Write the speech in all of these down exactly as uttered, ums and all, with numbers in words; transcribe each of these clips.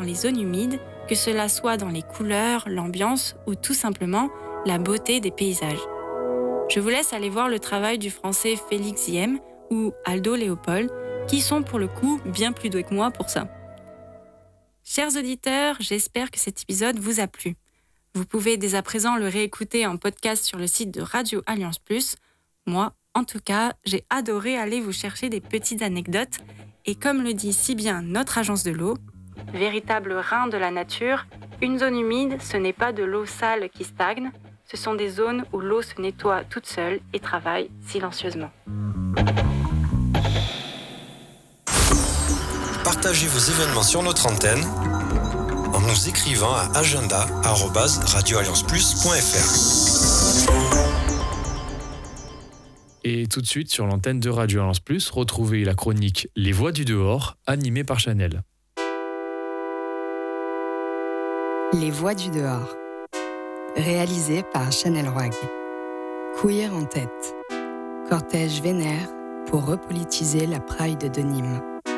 dans les zones humides, que cela soit dans les couleurs, l'ambiance ou tout simplement la beauté des paysages. Je vous laisse aller voir le travail du français Félix Ziem ou Aldo Léopold, qui sont pour le coup bien plus doués que moi pour ça. Chers auditeurs, j'espère que cet épisode vous a plu. Vous pouvez dès à présent le réécouter en podcast sur le site de Radio Alliance Plus. Moi, en tout cas, j'ai adoré aller vous chercher des petites anecdotes et comme le dit si bien notre agence de l'eau, véritable rein de la nature, une zone humide, ce n'est pas de l'eau sale qui stagne, ce sont des zones où l'eau se nettoie toute seule et travaille silencieusement. Partagez vos événements sur notre antenne en nous écrivant à agenda arobase radio alliance plus point f r. Et tout de suite, sur l'antenne de Radio Alliance Plus, retrouvez la chronique Les Voix du dehors, animée par Chanel. Les Voix du dehors, réalisée par Chanel Roig. Queer en tête, cortège vénère pour repolitiser la Pride de Nîmes.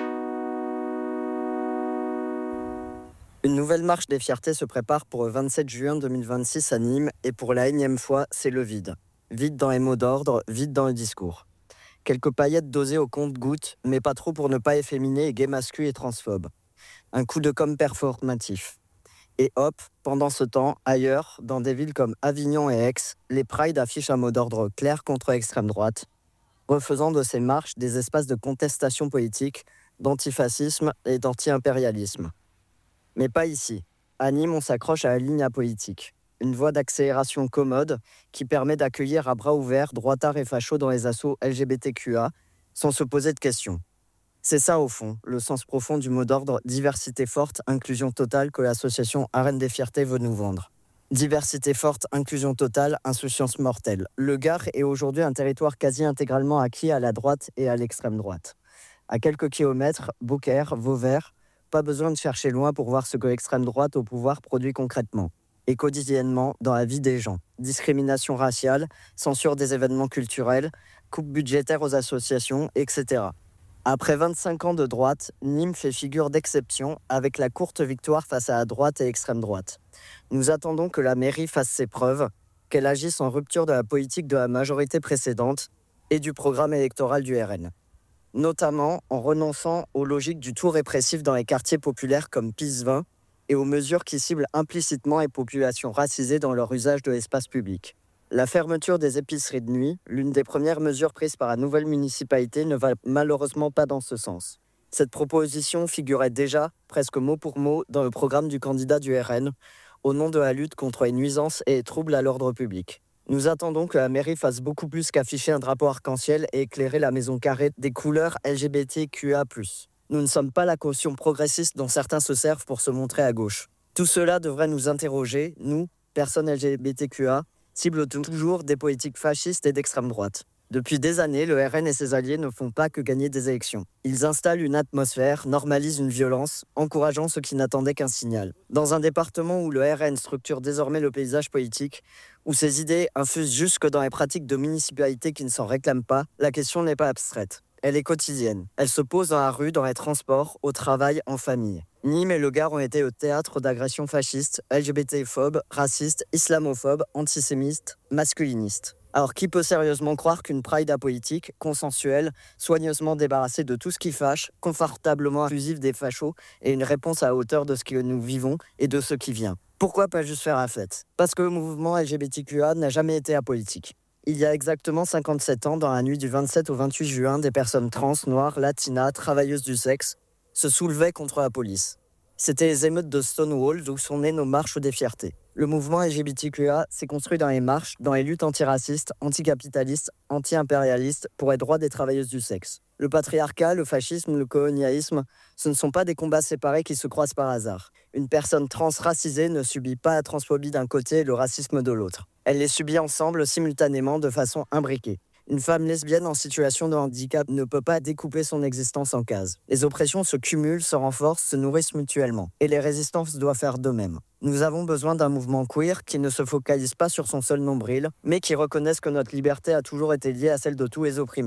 Une nouvelle marche des fiertés se prépare pour le vingt-sept juin deux mille vingt-six à Nîmes et pour la énième fois, c'est le vide. Vide dans les mots d'ordre, vide dans le discours. Quelques paillettes dosées au compte-gouttes, mais pas trop pour ne pas efféminer et gay mascu et transphobe. Un coup de com' performatif. Et hop, pendant ce temps, ailleurs, dans des villes comme Avignon et Aix, les prides affichent un mot d'ordre clair contre l'extrême droite, refaisant de ces marches des espaces de contestation politique, d'antifascisme et d'anti-impérialisme. Mais pas ici. À Nîmes, on s'accroche à la ligne apolitique. Une voie d'accélération commode qui permet d'accueillir à bras ouverts droitards et fachos dans les assauts L G B T Q A sans se poser de questions. C'est ça, au fond, le sens profond du mot d'ordre « diversité forte, inclusion totale » que l'association Arène des Fiertés veut nous vendre. Diversité forte, inclusion totale, insouciance mortelle. Le Gard est aujourd'hui un territoire quasi intégralement acquis à la droite et à l'extrême droite. À quelques kilomètres, Beaucaire, Vauvert, pas besoin de chercher loin pour voir ce que l'extrême droite au pouvoir produit concrètement et quotidiennement dans la vie des gens. Discrimination raciale, censure des événements culturels, coupe budgétaire aux associations, et cetera. Après vingt-cinq ans de droite, Nîmes fait figure d'exception avec la courte victoire face à la droite et l'extrême droite. Nous attendons que la mairie fasse ses preuves, qu'elle agisse en rupture de la politique de la majorité précédente et du programme électoral du R N. Notamment en renonçant aux logiques du tout répressif dans les quartiers populaires comme Pisse vingt et aux mesures qui ciblent implicitement les populations racisées dans leur usage de l'espace public. La fermeture des épiceries de nuit, l'une des premières mesures prises par la nouvelle municipalité, ne va malheureusement pas dans ce sens. Cette proposition figurait déjà, presque mot pour mot, dans le programme du candidat du R N, au nom de la lutte contre les nuisances et les troubles à l'ordre public. Nous attendons que la mairie fasse beaucoup plus qu'afficher un drapeau arc-en-ciel et éclairer la maison carrée des couleurs L G B T Q A plus. Nous ne sommes pas la caution progressiste dont certains se servent pour se montrer à gauche. Tout cela devrait nous interroger, nous, personnes L G B T Q A, ciblent toujours des politiques fascistes et d'extrême droite. Depuis des années, le R N et ses alliés ne font pas que gagner des élections. Ils installent une atmosphère, normalisent une violence, encourageant ceux qui n'attendaient qu'un signal. Dans un département où le R N structure désormais le paysage politique, où ses idées infusent jusque dans les pratiques de municipalités qui ne s'en réclament pas, la question n'est pas abstraite. Elle est quotidienne. Elle se pose dans la rue, dans les transports, au travail, en famille. Nîmes et le Gard ont été au théâtre d'agressions fascistes, L G B T-phobes, racistes, islamophobes, antisémites, masculinistes. Alors qui peut sérieusement croire qu'une pride apolitique, consensuelle, soigneusement débarrassée de tout ce qui fâche, confortablement inclusive des fachos, est une réponse à la hauteur de ce que nous vivons et de ce qui vient? Pourquoi pas juste faire la fête? Parce que le mouvement L G B T Q A n'a jamais été apolitique. Il y a exactement cinquante-sept ans, dans la nuit du vingt-sept au vingt-huit juin, des personnes trans, noires, latinas, travailleuses du sexe, se soulevaient contre la police. C'était les émeutes de Stonewall, d'où sont nées nos marches des fiertés. Le mouvement L G B T Q A s'est construit dans les marches, dans les luttes antiracistes, anticapitalistes, anti-impérialistes pour les droits des travailleuses du sexe. Le patriarcat, le fascisme, le colonialisme, ce ne sont pas des combats séparés qui se croisent par hasard. Une personne trans racisée ne subit pas la transphobie d'un côté et le racisme de l'autre. Elle les subit ensemble, simultanément, de façon imbriquée. Une femme lesbienne en situation de handicap ne peut pas découper son existence en cases. Les oppressions se cumulent, se renforcent, se nourrissent mutuellement. Et les résistances doivent faire de même. Nous avons besoin d'un mouvement queer qui ne se focalise pas sur son seul nombril, mais qui reconnaisse que notre liberté a toujours été liée à celle de tous les opprimés.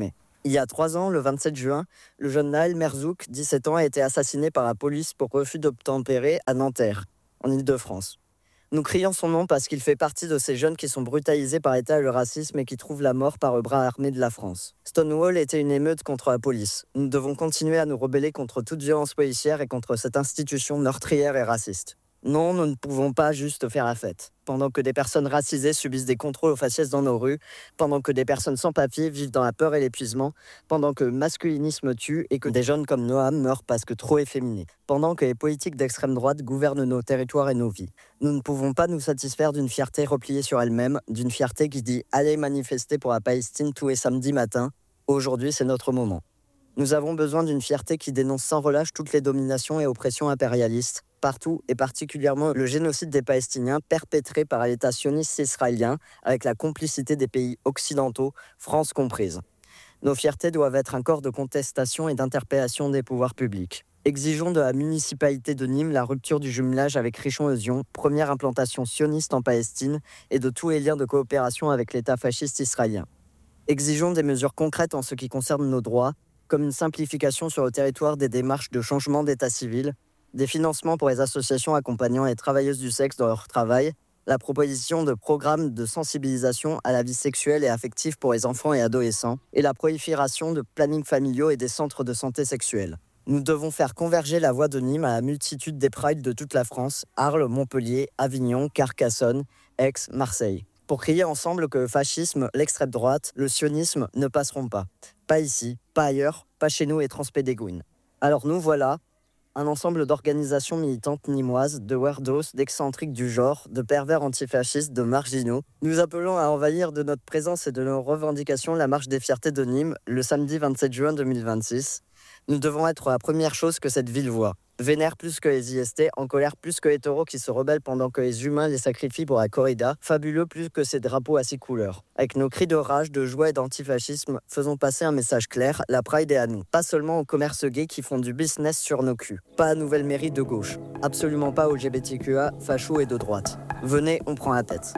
Il y a trois ans, le vingt-sept juin, le jeune Naël Merzouk, dix-sept ans, a été assassiné par la police pour refus d'obtempérer à Nanterre, en Île-de-France. Nous crions son nom parce qu'il fait partie de ces jeunes qui sont brutalisés par état et le racisme et qui trouvent la mort par le bras armé de la France. Stonewall était une émeute contre la police. Nous devons continuer à nous rebeller contre toute violence policière et contre cette institution meurtrière et raciste. Non, nous ne pouvons pas juste faire la fête. Pendant que des personnes racisées subissent des contrôles aux faciès dans nos rues, pendant que des personnes sans papier vivent dans la peur et l'épuisement, pendant que le masculinisme tue et que des jeunes comme Noam meurent parce que trop efféminés, pendant que les politiques d'extrême droite gouvernent nos territoires et nos vies. Nous ne pouvons pas nous satisfaire d'une fierté repliée sur elle-même, d'une fierté qui dit « Allez manifester pour la Palestine tous les samedis matins ». Aujourd'hui, c'est notre moment. Nous avons besoin d'une fierté qui dénonce sans relâche toutes les dominations et oppressions impérialistes, partout et particulièrement le génocide des Palestiniens perpétré par l'État sioniste israélien avec la complicité des pays occidentaux, France comprise. Nos fiertés doivent être un corps de contestation et d'interpellation des pouvoirs publics. Exigeons de la municipalité de Nîmes la rupture du jumelage avec Richon-Euzion, première implantation sioniste en Palestine, et de tous les liens de coopération avec l'État fasciste israélien. Exigeons des mesures concrètes en ce qui concerne nos droits, comme une simplification sur le territoire des démarches de changement d'état civil, des financements pour les associations accompagnant les travailleuses du sexe dans leur travail, la proposition de programmes de sensibilisation à la vie sexuelle et affective pour les enfants et adolescents, et la prolifération de plannings familiaux et des centres de santé sexuelle. Nous devons faire converger la voix de Nîmes à la multitude des prides de toute la France, Arles, Montpellier, Avignon, Carcassonne, Aix, Marseille, pour crier ensemble que le fascisme, l'extrême droite, le sionisme ne passeront pas. Pas ici, pas ailleurs, pas chez nous et transpédéguines. Alors nous voilà, un ensemble d'organisations militantes nîmoises, de weirdos, d'excentriques du genre, de pervers antifascistes, de marginaux. Nous appelons à envahir de notre présence et de nos revendications la marche des fiertés de Nîmes, le samedi vingt-sept juin deux mille vingt-six. Nous devons être la première chose que cette ville voit. Vénère plus que les I S T, en colère plus que les taureaux qui se rebellent pendant que les humains les sacrifient pour la corrida, fabuleux plus que ces drapeaux à six couleurs. Avec nos cris de rage, de joie et d'antifascisme, faisons passer un message clair, la Pride est à nous. Pas seulement aux commerces gays qui font du business sur nos culs. Pas à nouvelle mairie de gauche. Absolument pas aux L G B T Q A, fachos et de droite. Venez, on prend la tête.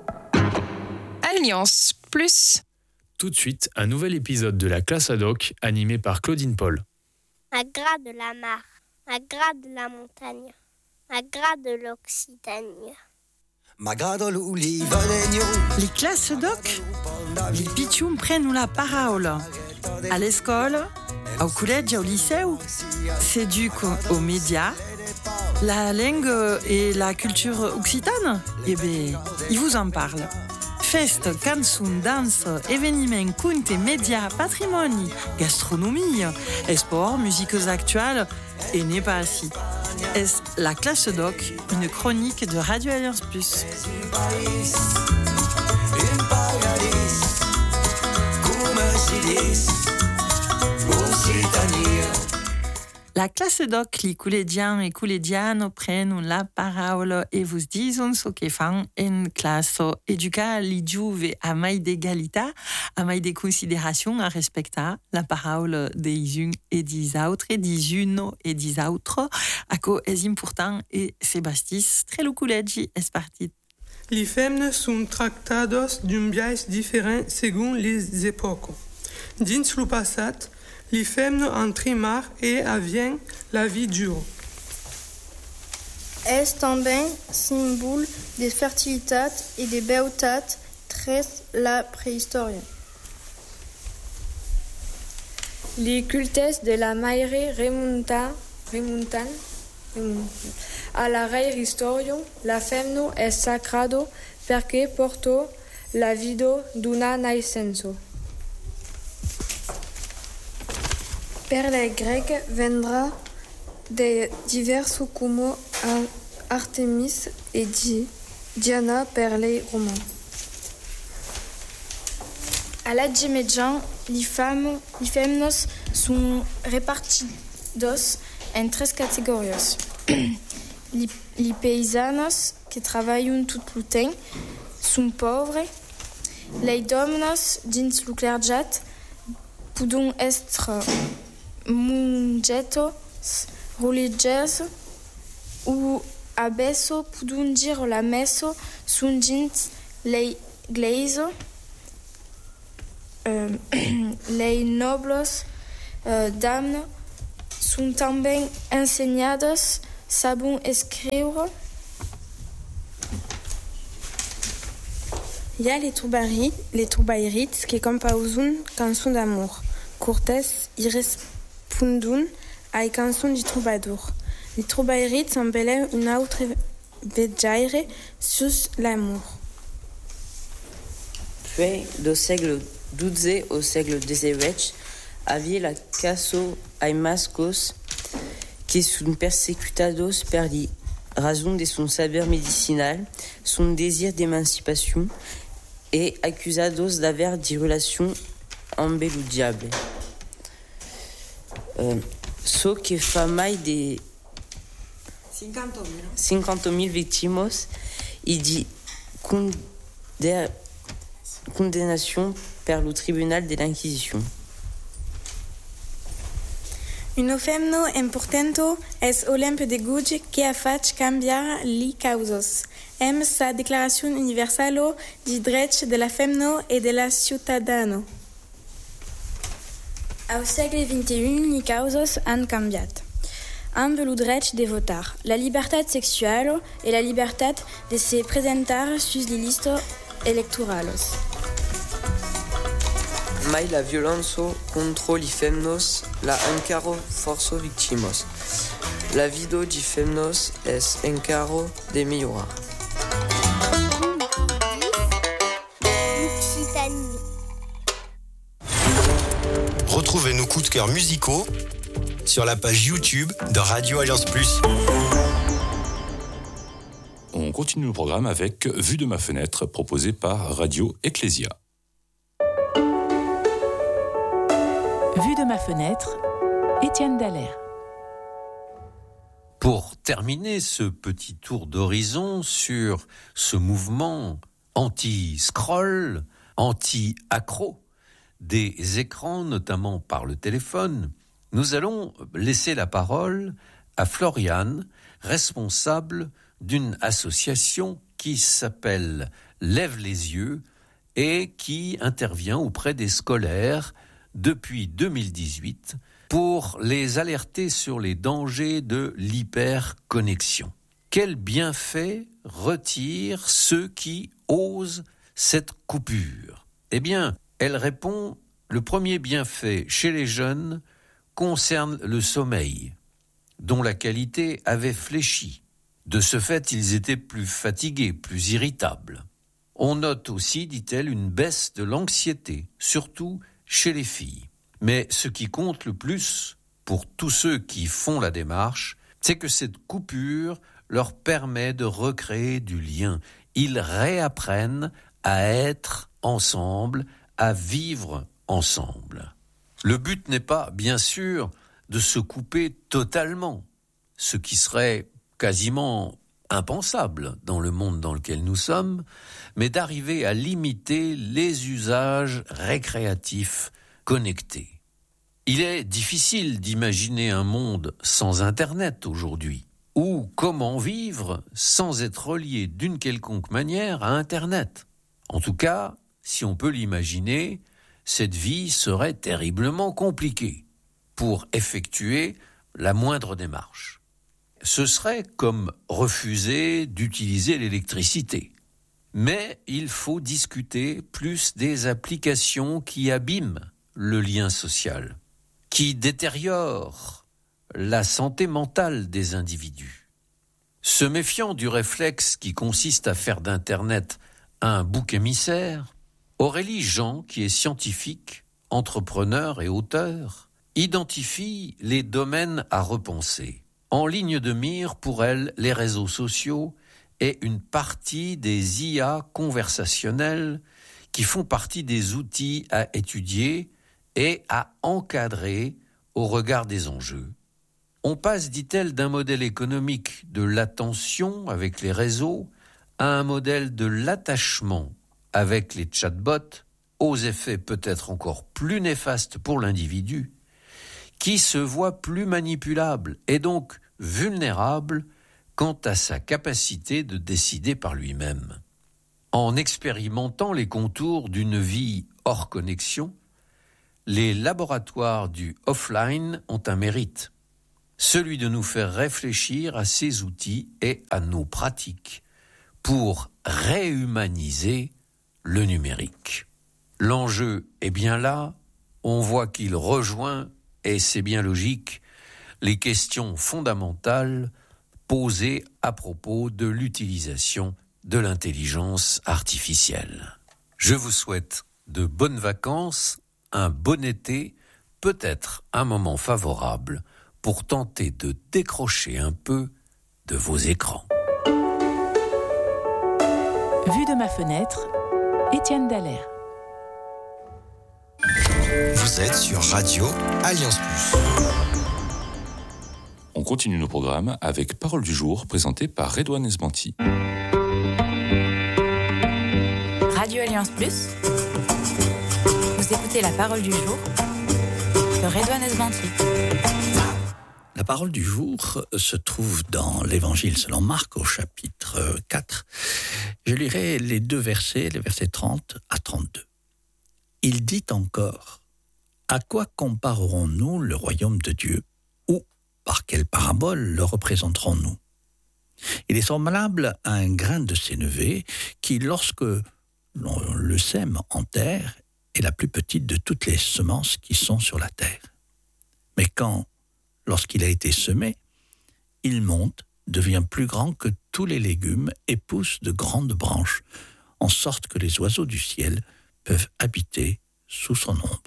Alliance Plus. Tout de suite, un nouvel épisode de la classe ad hoc animé par Claudine Paul. À gras de la mare, à gras de la montagne, à gras de l'Occitanie. Les classes doc, les pitchoum prennent la parole. À l'école, au collège, au lycée, s'éduquent aux médias, la langue et la culture occitane. Eh bien, ils vous en parlent. Fest, cançons, danse, événements, contes, médias, patrimoine, gastronomie, sport, musiques actuelles, et n'est pas assis. Est la classe doc, une chronique de Radio Alliance Plus. La classe doc, les collégiens et collégiennes prennent la parole et vous disent ce qu'ils font en classe. Educa li giuve a mai d'égalité, a mai de considération, a respecter la parole des uns et des autres, et des unes et des autres. A co est important et Sébastis, très le collège est parti. Les femmes sont tractados d'un biais différent selon les époques. Dins le passat, les femmes entrent et avviennent la vie dure. Est também symbole de fertilité et de beauté très la préhistoire. Les cultes de la Maire remontan, remontan a la reistoria. La femme è sacrado perché portò la vita d'una nascenza. Per les Grecs vendra de diverses comme Artemis et Diana per les Romains. À l'âge médian, les femmes, les femmes sont réparties en trois catégories. les, les paysannes qui travaillent tout le temps sont pauvres. Les hommes dins le clergat peuvent être mongetos, religieuses ou abesso peuvent dire la messe sont dins l'église. euh, les nobles euh, dames sont também enseñadas, sabem escrever. Il y a les troubadours, les troubadourites qui composent cançons d'amour. Cortés y répondent à les cançons du troubadour. Les troubadourites s'embellent une autre vejaire sur l'amour. Puis, do século douze au século dix-huit, havia la caso aimascos que sont persecutados per raison de son saber médicinal, son désir d'émancipation et accusados d'avoir des relations embelludiables. Euh, so que fa mai de cinquante mil víctimas e de condamnation par le tribunal de l'Inquisition. Un fenômeno importante es Olympe de Gouges que ha fait cambiar li causas. Em sa Declaració Universal de Drets de la Femme et de la Ciutadano. Au segle vingt et un, les causas han canviat. Amb le dret de votar, la libertat sexual et la libertat de se presentar sur les listes electorales. Mai la violenza contro i femnos la encaro forço victimos. La vida di femnos es encaro de millorar. Retrouvez nos coups de cœur musicaux sur la page YouTube de Radio Alliance Plus. On continue le programme avec Vue de ma fenêtre, proposé par Radio Ecclesia. Vue de ma fenêtre, Étienne Dallaire. Pour terminer ce petit tour d'horizon sur ce mouvement anti-scroll, anti-accro des écrans, notamment par le téléphone, nous allons laisser la parole à Floriane, responsable d'une association qui s'appelle Lève les yeux et qui intervient auprès des scolaires depuis deux mille dix-huit pour les alerter sur les dangers de l'hyperconnexion. Quels bienfaits retirent ceux qui osent cette coupure ? Eh bien, elle répond, le premier bienfait chez les jeunes concerne le sommeil, dont la qualité avait fléchi. De ce fait, ils étaient plus fatigués, plus irritables. On note aussi, dit-elle, une baisse de l'anxiété, surtout chez les filles. Mais ce qui compte le plus pour tous ceux qui font la démarche, c'est que cette coupure leur permet de recréer du lien. Ils réapprennent à être ensemble, à vivre ensemble. Le but n'est pas, bien sûr, de se couper totalement, ce qui serait quasiment impensable dans le monde dans lequel nous sommes, mais d'arriver à limiter les usages récréatifs connectés. Il est difficile d'imaginer un monde sans Internet aujourd'hui, ou comment vivre sans être relié d'une quelconque manière à Internet. En tout cas, si on peut l'imaginer, cette vie serait terriblement compliquée pour effectuer la moindre démarche. Ce serait comme refuser d'utiliser l'électricité. Mais il faut discuter plus des applications qui abîment le lien social, qui détériorent la santé mentale des individus. Se méfiant du réflexe qui consiste à faire d'Internet un bouc émissaire, Aurélie Jean, qui est scientifique, entrepreneur et auteur, identifie les domaines à repenser. En ligne de mire, pour elle, les réseaux sociaux et une partie des I A conversationnelles qui font partie des outils à étudier et à encadrer au regard des enjeux. On passe, dit-elle, d'un modèle économique de l'attention avec les réseaux à un modèle de l'attachement avec les chatbots, aux effets peut-être encore plus néfastes pour l'individu, qui se voit plus manipulable et donc vulnérable quant à sa capacité de décider par lui-même. En expérimentant les contours d'une vie hors connexion, les laboratoires du offline ont un mérite, celui de nous faire réfléchir à ces outils et à nos pratiques pour réhumaniser le numérique. L'enjeu est bien là, on voit qu'il rejoint, et c'est bien logique, les questions fondamentales posées à propos de l'utilisation de l'intelligence artificielle. Je vous souhaite de bonnes vacances, un bon été, peut-être un moment favorable pour tenter de décrocher un peu de vos écrans. Vue de ma fenêtre, Étienne Dallaire. Vous êtes sur Radio Alliance Plus. On continue nos programmes avec Parole du jour présentée par Redouane Esbanti. Radio Alliance Plus. Vous écoutez la parole du jour de Redouane Esbanti. La parole du jour se trouve dans l'Évangile selon Marc au chapitre quatre. Je lirai les deux versets, les versets trente à trente-deux. Il dit encore, « À quoi comparerons-nous le royaume de Dieu ? Ou par quelle parabole le représenterons-nous ? Il est semblable à un grain de sénévé qui, lorsque l'on le sème en terre, est la plus petite de toutes les semences qui sont sur la terre. Mais quand, lorsqu'il a été semé, il monte, devient plus grand que tous les légumes et pousse de grandes branches, en sorte que les oiseaux du ciel peuvent habiter sous son ombre. »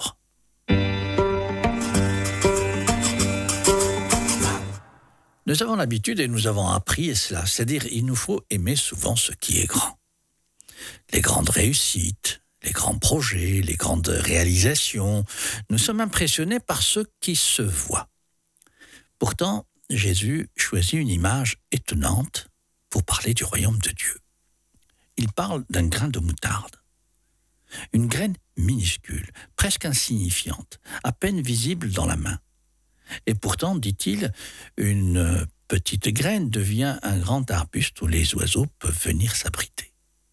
Nous avons l'habitude et nous avons appris cela, c'est-à-dire il nous faut aimer souvent ce qui est grand. Les grandes réussites, les grands projets, les grandes réalisations, nous sommes impressionnés par ce qui se voit. Pourtant, Jésus choisit une image étonnante pour parler du royaume de Dieu. Il parle d'un grain de moutarde. Une graine minuscule, presque insignifiante, à peine visible dans la main. Et pourtant, dit-il, une petite graine devient un grand arbuste où les oiseaux peuvent venir s'abriter.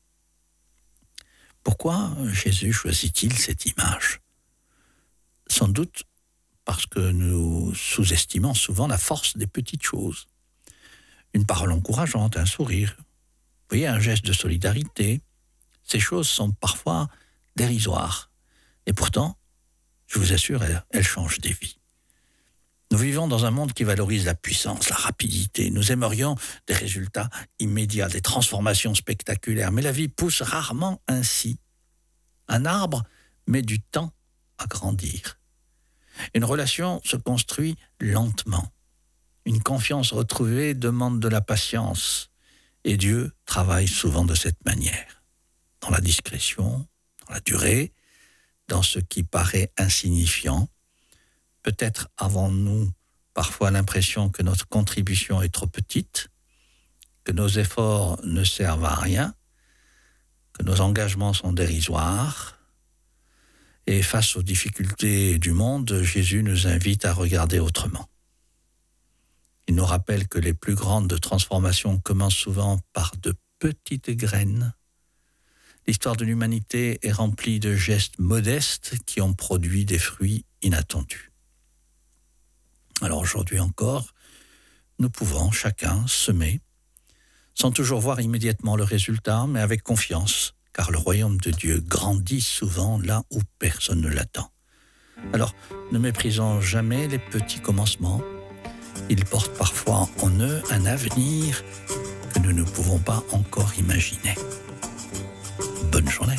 Pourquoi Jésus choisit-il cette image ? Sans doute parce que nous sous-estimons souvent la force des petites choses. Une parole encourageante, un sourire, vous voyez, un geste de solidarité. Ces choses sont parfois dérisoires. Et pourtant, je vous assure, elles, elles changent des vies. Nous vivons dans un monde qui valorise la puissance, la rapidité. Nous aimerions des résultats immédiats, des transformations spectaculaires. Mais la vie pousse rarement ainsi. Un arbre met du temps à grandir. Une relation se construit lentement. Une confiance retrouvée demande de la patience. Et Dieu travaille souvent de cette manière. Dans la discrétion, dans la durée, dans ce qui paraît insignifiant. Peut-être avons-nous parfois l'impression que notre contribution est trop petite, que nos efforts ne servent à rien, que nos engagements sont dérisoires. Et face aux difficultés du monde, Jésus nous invite à regarder autrement. Il nous rappelle que les plus grandes transformations commencent souvent par de petites graines. L'histoire de l'humanité est remplie de gestes modestes qui ont produit des fruits inattendus. Alors aujourd'hui encore, nous pouvons chacun semer, sans toujours voir immédiatement le résultat, mais avec confiance, car le royaume de Dieu grandit souvent là où personne ne l'attend. Alors, ne méprisons jamais les petits commencements. Ils portent parfois en eux un avenir que nous ne pouvons pas encore imaginer. Bonne journée.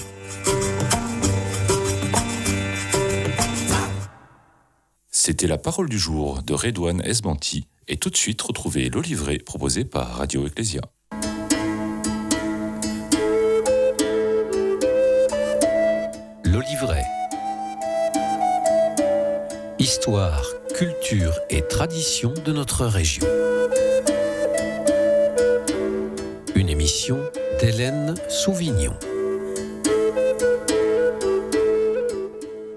C'était la parole du jour de Redouane Esbanti et tout de suite retrouvez le livret proposé par Radio Ecclésia. Le livret. Histoire, culture et tradition de notre région. Une émission d'Hélène Souvignon.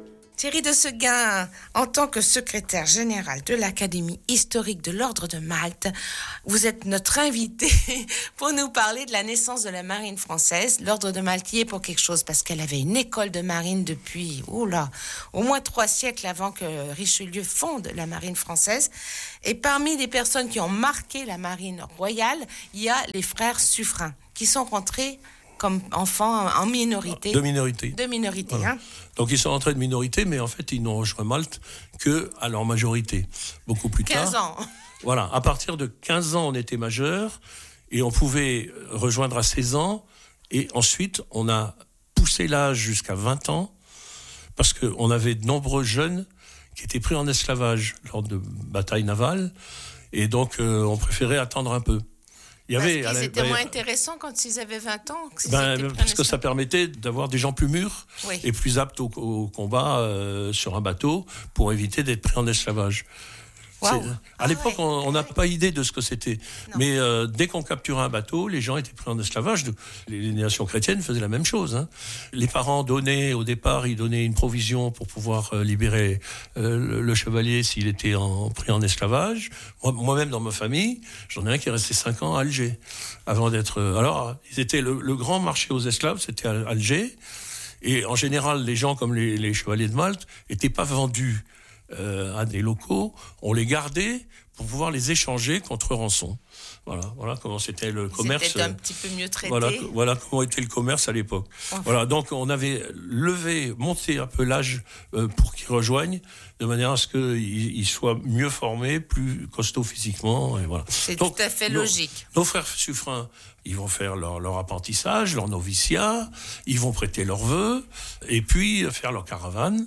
Thierry de Seguin, en tant que secrétaire général de l'Académie historique de l'Ordre de Malte, vous êtes notre invité pour nous parler de la naissance de la marine française. L'Ordre de Malte y est pour quelque chose parce qu'elle avait une école de marine depuis oh là, au moins trois siècles avant que Richelieu fonde la marine française. Et parmi les personnes qui ont marqué la marine royale, il y a les frères Suffren qui sont rentrés comme enfants en minorité. De minorité. De minorité, voilà. hein. Donc ils sont entrés de minorité, mais en fait ils n'ont rejoint Malte qu'à leur majorité. Beaucoup plus tard. quinze ans. Voilà, à partir de quinze ans on était majeur et on pouvait rejoindre à seize ans. Et ensuite on a poussé l'âge jusqu'à vingt ans parce qu'on avait de nombreux jeunes qui étaient pris en esclavage lors de batailles navales. Et donc euh, on préférait attendre un peu. Il y avait, parce qu'ils étaient ben, moins intéressants quand ils avaient vingt ans. Ben, parce que ça permettait d'avoir des gens plus mûrs oui. et plus aptes au, au combat euh, sur un bateau pour éviter d'être pris en esclavage. Wow. À l'époque, ah ouais. on n'a pas idée de ce que c'était. Non. Mais euh, dès qu'on capturait un bateau, les gens étaient pris en esclavage. Les, les nations chrétiennes faisaient la même chose. Hein. Les parents donnaient, au départ, ils donnaient une provision pour pouvoir euh, libérer euh, le, le chevalier s'il était en, pris en esclavage. Moi, moi-même, dans ma famille, j'en ai un qui est resté cinq ans à Alger. Avant d'être. Euh, alors, ils étaient le, le grand marché aux esclaves, c'était à Alger. Et en général, les gens comme les, les chevaliers de Malte n'étaient pas vendus Euh, à des locaux, on les gardait pour pouvoir les échanger contre rançon. Voilà, voilà comment c'était le commerce. C'était un petit peu mieux traité. Voilà, voilà comment était le commerce à l'époque. Enfin. Voilà, donc on avait levé, monté un peu l'âge euh, pour qu'ils rejoignent, de manière à ce qu'ils ils soient mieux formés, plus costauds physiquement. Et voilà. C'est donc, tout à fait nos, logique. Nos frères Suffren, ils vont faire leur, leur apprentissage, leur noviciat, ils vont prêter leurs vœux, et puis faire leur caravane.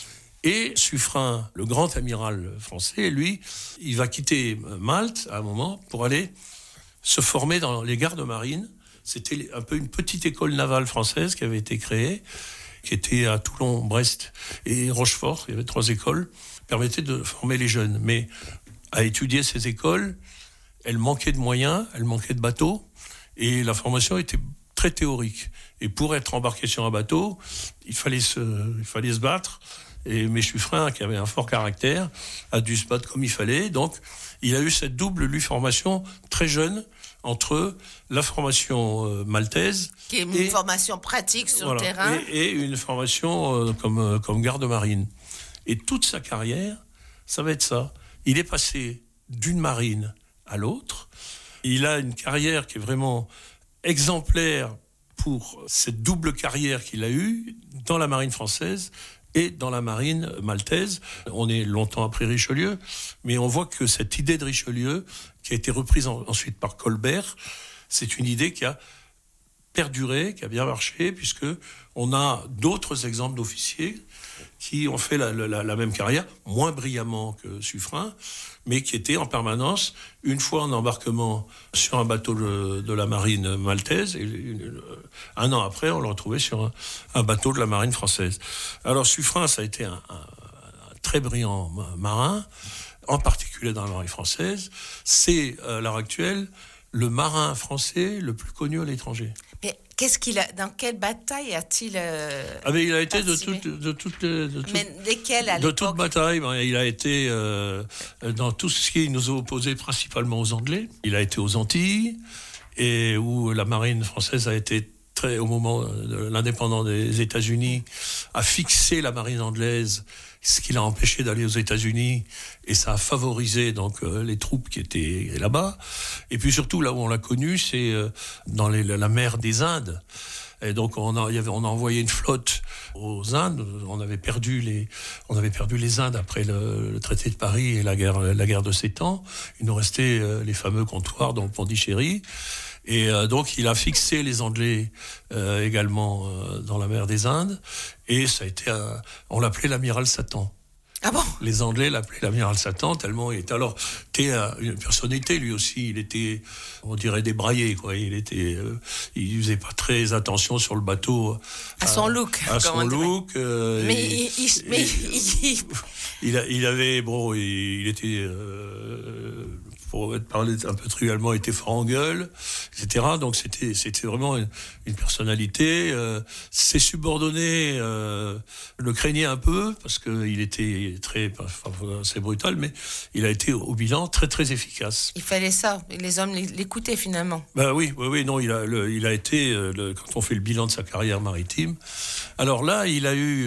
Et Suffren, le grand amiral français, lui, il va quitter Malte à un moment pour aller se former dans les gardes-marines. C'était un peu une petite école navale française qui avait été créée, qui était à Toulon, Brest et Rochefort. Il y avait trois écoles qui permettaient de former les jeunes. Mais à étudier ces écoles, elles manquaient de moyens, elles manquaient de bateaux, et la formation était très théorique. Et pour être embarqué sur un bateau, il fallait se, il fallait se battre. Et mes Suffren, qui avait un fort caractère, a dû se battre comme il fallait. Donc, il a eu cette double lui formation très jeune entre la formation euh, maltaise, qui est une et, formation pratique sur voilà, le terrain, et, et une formation euh, comme euh, comme garde-marine. Et toute sa carrière, ça va être ça. Il est passé d'une marine à l'autre. Il a une carrière qui est vraiment exemplaire pour cette double carrière qu'il a eue dans la marine française et dans la marine maltaise. On est longtemps après Richelieu, mais on voit que cette idée de Richelieu, qui a été reprise en, ensuite par Colbert, c'est une idée qui a perduré, qui a bien marché, puisque on a d'autres exemples d'officiers qui ont fait la, la, la même carrière, moins brillamment que Suffren, mais qui étaient en permanence, une fois en embarquement sur un bateau de, de la marine maltaise, et une, un an après, on le retrouvait sur un, un bateau de la marine française. Alors Suffren, ça a été un, un, un très brillant marin, en particulier dans la marine française. C'est, à l'heure actuelle, le marin français le plus connu à l'étranger. Mais qu'est-ce qu'il a, dans quelle bataille a-t-il euh, Ah mais il a été de toutes, de toutes les, de toutes, mais lesquelles à de l'époque? toute bataille. Il a été euh, dans tout ce qui nous a opposés principalement aux Anglais. Il a été aux Antilles et où la marine française a été très, au moment de l'indépendance des États-Unis, a fixé la marine anglaise, ce qui l'a empêché d'aller aux États-Unis, et ça a favorisé donc euh, les troupes qui étaient là-bas. Et puis surtout là où on l'a connu, c'est euh, dans les, la mer des Indes. Et donc on a, il y avait, on a envoyé une flotte aux Indes. On avait perdu les, on avait perdu les Indes après le, le traité de Paris et la guerre, la guerre de Sept Ans. Il nous restait euh, les fameux comptoirs dans Pondichéry. Et euh, donc il a fixé les Anglais euh, également euh, dans la mer des Indes. Et ça a été, un, on l'appelait l'amiral Satan. Ah bon? Les Anglais l'appelaient l'amiral Satan tellement il était. Alors, c'était une personnalité lui aussi. Il était, on dirait, débraillé quoi. Il était, euh, il faisait pas très attention sur le bateau. À, à son look. À son look. Euh, mais il, il, il, mais il, il, il, il avait, bon, il, il était. Euh, pour parler un peu trivialement, était fort en gueule, et cetera. Donc c'était, c'était vraiment une, une personnalité. Euh, ses subordonnés euh, le craignaient un peu parce qu'il était très, enfin, assez brutal, mais il a été au bilan très très efficace. Il fallait ça, les hommes l'écoutaient finalement. Ben oui, oui, oui, non, il a, le, il a été, le, quand on fait le bilan de sa carrière maritime, alors là, il a eu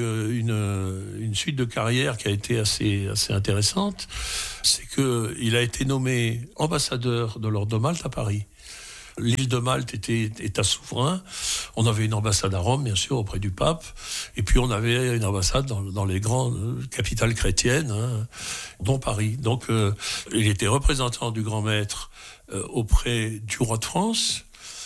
une, une suite de carrière qui a été assez, assez intéressante. C'est qu'il a été nommé ambassadeur de l'Ordre de Malte à Paris. L'île de Malte était État souverain. On avait une ambassade à Rome, bien sûr, auprès du pape. Et puis on avait une ambassade dans, dans les grandes capitales chrétiennes, hein, dont Paris. Donc euh, il était représentant du grand maître euh, auprès du roi de France.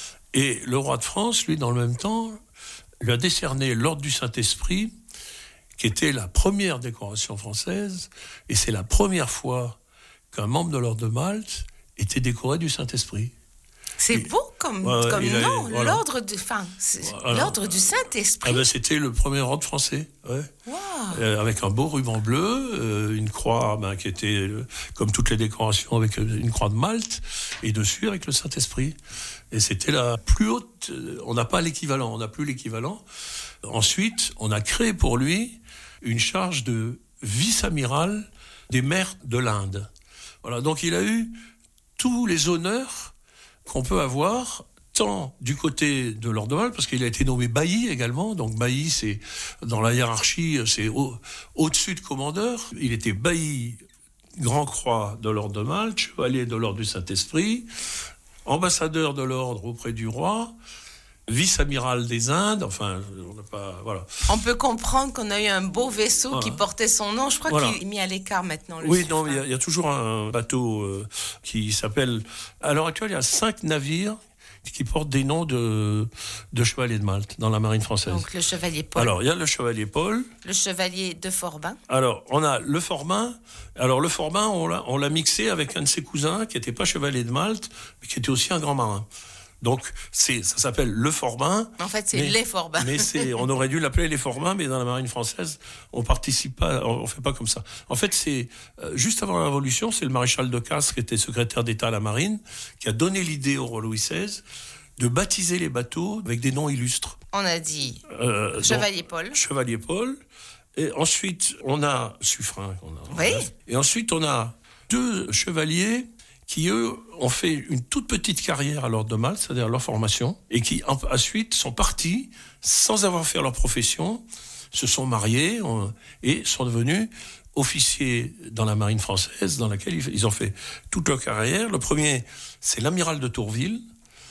Et le roi de France, lui, dans le même temps, lui a décerné l'Ordre du Saint-Esprit, qui était la première décoration française. Et c'est la première fois qu'un membre de l'Ordre de Malte était décoré du Saint-Esprit. C'est et, beau comme, ouais, comme nom, a, voilà. l'ordre, de, voilà. l'ordre du Saint-Esprit. Ah ben, c'était le premier ordre français, ouais. Wow. Euh, avec un beau ruban bleu, euh, une croix ben, qui était, euh, comme toutes les décorations, avec une croix de Malte, et dessus avec le Saint-Esprit. Et c'était la plus haute, euh, on n'a pas l'équivalent, on n'a plus l'équivalent. Ensuite, on a créé pour lui une charge de vice-amiral des mers de l'Inde. Voilà, donc il a eu tous les honneurs qu'on peut avoir, tant du côté de l'Ordre de Malte, parce qu'il a été nommé bailli également. Donc bailli, c'est dans la hiérarchie, c'est au, au-dessus de commandeur. Il était bailli Grand Croix de l'Ordre de Malte, chevalier de l'Ordre du Saint-Esprit, ambassadeur de l'Ordre auprès du roi, vice-amiral des Indes, enfin, on n'a pas, voilà. On peut comprendre qu'on a eu un beau vaisseau voilà. qui portait son nom. Je crois voilà. qu'il est mis à l'écart maintenant. Le oui, non, il y, y a toujours un bateau euh, qui s'appelle. À l'heure actuelle, il y a cinq navires qui portent des noms de, de chevaliers de Malte dans la marine française. Donc le chevalier Paul. Alors, il y a le chevalier Paul. Le chevalier de Forbin. Alors, on a le Forbin. Alors, le Forbin, on l'a, on l'a mixé avec un de ses cousins qui n'était pas chevalier de Malte, mais qui était aussi un grand marin. Donc, c'est, ça s'appelle le Forbin. En fait, c'est mais, les Forbins. Mais c'est, on aurait dû l'appeler les Forbins, mais dans la marine française, on participe pas, on fait pas comme ça. En fait, c'est, euh, juste avant la Révolution, c'est le maréchal de Castres, qui était secrétaire d'État à la marine, qui a donné l'idée au roi Louis seize de baptiser les bateaux avec des noms illustres. On a dit euh, Chevalier donc, Paul. Chevalier Paul. Et ensuite, on a Suffren. On a, oui. Et ensuite, on a deux chevaliers qui, eux, ont fait une toute petite carrière à l'Ordre de Malte, c'est-à-dire leur formation, et qui, ensuite, sont partis, sans avoir fait leur profession, se sont mariés et sont devenus officiers dans la marine française, dans laquelle ils ont fait toute leur carrière. Le premier, c'est l'amiral de Tourville,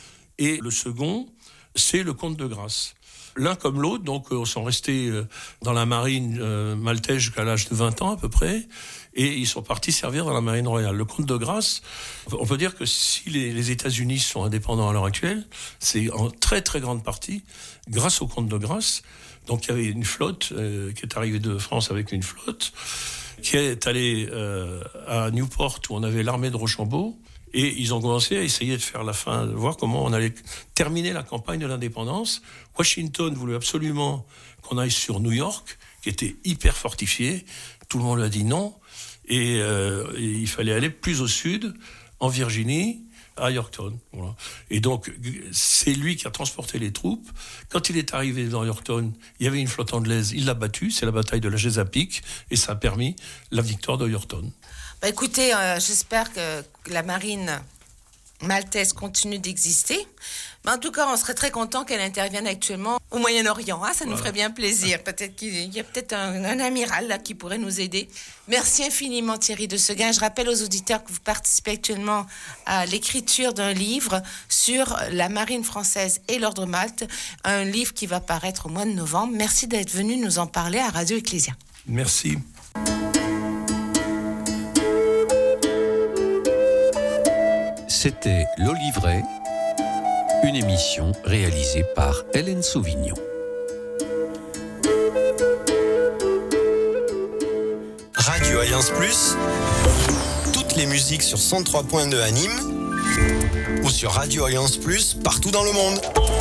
et le second, c'est le comte de Grasse. L'un comme l'autre, donc, euh, sont restés euh, dans la marine euh, maltaise jusqu'à l'âge de vingt ans à peu près, et ils sont partis servir dans la marine royale. Le comte de Grasse, on peut dire que si les, les États-Unis sont indépendants à l'heure actuelle, c'est en très très grande partie grâce au comte de Grasse. Donc il y avait une flotte euh, qui est arrivée de France avec une flotte, qui est allée euh, à Newport où on avait l'armée de Rochambeau. Et ils ont commencé à essayer de faire la fin, de voir comment on allait terminer la campagne de l'indépendance. Washington voulait absolument qu'on aille sur New York, qui était hyper fortifié. Tout le monde lui a dit non. Et, euh, et il fallait aller plus au sud, en Virginie, à Yorktown. Voilà. Et donc, c'est lui qui a transporté les troupes. Quand il est arrivé dans Yorktown, il y avait une flotte anglaise, il l'a battue. C'est la bataille de la Chesapeake. Et ça a permis la victoire de Yorktown. Bah écoutez, euh, j'espère que la marine maltaise continue d'exister. Mais en tout cas, on serait très content qu'elle intervienne actuellement au Moyen-Orient. Hein, ça nous voilà. ferait bien plaisir. Peut-être qu'il y a peut-être un, un amiral là qui pourrait nous aider. Merci infiniment Thierry de Seguin. Je rappelle aux auditeurs que vous participez actuellement à l'écriture d'un livre sur la marine française et l'Ordre de Malte. Un livre qui va paraître au mois de novembre. Merci d'être venu nous en parler à Radio Ecclésia. Merci. C'était L'Olivret, une émission réalisée par Hélène Sauvignon. Radio Alliance Plus, toutes les musiques sur cent trois point deux à Nîmes ou sur Radio Alliance Plus partout dans le monde.